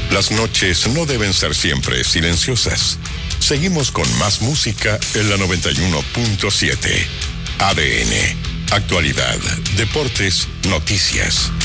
Las noches no deben ser siempre silenciosas. Seguimos con más música en la 91.7. ADN. Actualidad, deportes, noticias.